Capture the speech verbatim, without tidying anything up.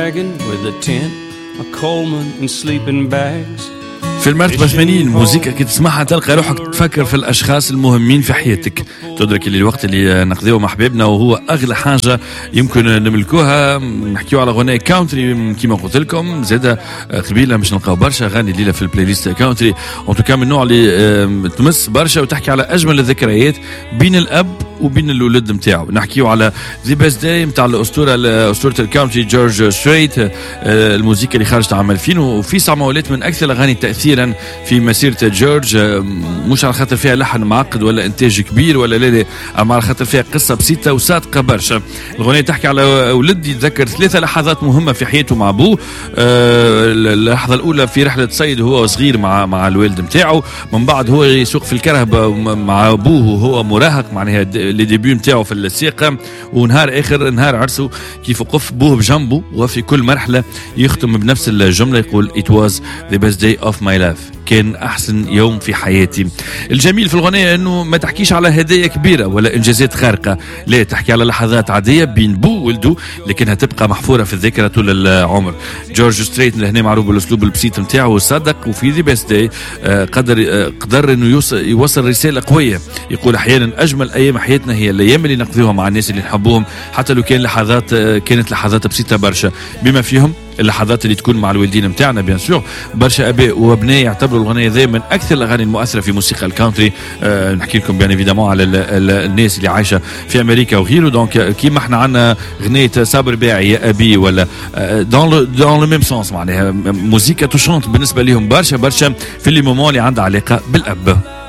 with a tent, a Coleman and sleeping bags. في المرتبة ثمانين الموسيقى كي تسمعها تلقى روحك تفكر في الأشخاص المهمين في حياتك. تدرك اللي الوقت اللي نقضيه مع حبيبنا وهو أغلى حاجة يمكن نملكوها. نحكيو على غناء كاونتري كيما قلت لكم، زادة قبيلة مش نلقاو برشا أغاني الليلة في البلاي ليست كاونتري وتكون من النوع اللي تمس برشا وتحكي على أجمل الذكريات بين الأب وبين الولد متاعو. نحكيو على ذا بيست داي متاع الأسطورة أسطورة الكاونتري جورج ستريت، الموسيقى اللي خرجت عام ألفين وفي سماولات من أكثر الأغاني تأثيرا في مسيرة جورج، مش على خاطر فيها لحن معقد ولا إنتاج كبير ولا لا، أما على خاطر فيها قصة بسيطة وصادقة برشا. الغنية تحكي على ولد يتذكر ثلاثة لحظات مهمة في حياته مع أبوه. اللحظة الأولى في رحلة صيد وهو صغير مع مع الوالد متاعه، من بعد هو يسوق في الكرهبة مع أبوه وهو مراهق معناها لي ديبيو متاعه في السياقة، ونهار آخر نهار عرسه كيف وقف بوه بجنبه وفي كل مرحلة يختم بنفس الجملة يقول It was the best day of my life، كان أحسن يوم في حياتي. الجميل في الغنية أنه ما تحكيش على هدايا كبيرة ولا إنجازات خارقة، لا تحكي على لحظات عادية بين بو وولده لكنها تبقى محفورة في الذاكرة طول العمر. جورج ستريت هنا معروف بالأسلوب البسيط متاعه وصدق، وفي ذي بيست داي قدر قدر أنه يوصل رسالة قوية، يقول أحيانا أجمل أيام حياتنا هي الأيام اللي نقضيها مع الناس اللي نحبوهم حتى لو كان لحظات كانت لحظات بسيطة برشا، بما فيهم اللحظات اللي تكون مع الوالدين متاعنا. بيان سور برشا اباء وابناء يعتبروا الغنية ذي من اكثر الاغاني المؤثره في موسيقى الكاونتري. أه نحكي لكم بيان ايفيدامون على ال ال الناس اللي عايشه في امريكا وغيره. دونك كيما احنا عندنا غنية صابر باعي يا ابي ولا دون دون لو ميم سونس، معناها موسيقى توشونت بالنسبه لهم برشا برشا في اللي مومون اللي عندها علاقه بالاب.